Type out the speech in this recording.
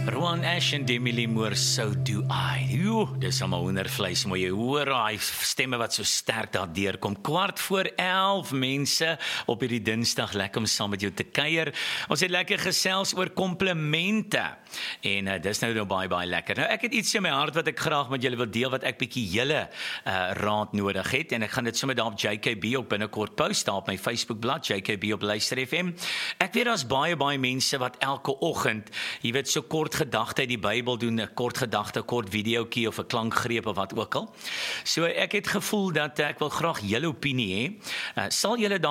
Rowan Ash en Demi Lee Moore, So Do I. Dis allemaal hoendervleis, maar jy hoor die stemme wat so sterk daar deurkom. 11:15 mense op hierdie Dinsdag, lekker om saam met jou te kuier. Ons het lekker gesels oor komplimente. En dis nou baie lekker. Nou ek het iets in my hart wat ek graag met julle wil deel, wat ek bietjie julle raad nodig het, en ek gaan dit sommer daar op JKB ook binnekort post, daar op my Facebookblad, JKB op Luister FM. Ek weet daar's baie mense wat elke oggend, jy weet, so kort gedagte uit die Bybel doen, 'n kort gedagte, kort videoetjie of 'n klankgreep of wat ook al. So ek het gevoel dat ek wil graag julle opinie hê. Sal julle